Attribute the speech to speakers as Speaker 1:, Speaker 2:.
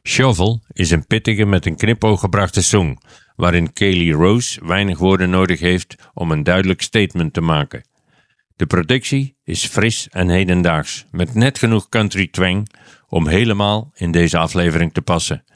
Speaker 1: Shovel is een pittige met een knipoog gebrachte song, waarin Kaylee Rose weinig woorden nodig heeft om een duidelijk statement te maken. De productie is fris en hedendaags, met net genoeg country twang om helemaal in deze aflevering te passen.